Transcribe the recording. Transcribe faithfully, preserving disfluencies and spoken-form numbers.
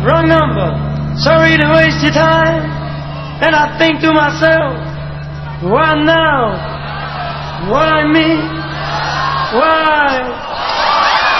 Wrong number. Sorry to waste your time. And I think to myself, why now? Why me? Why?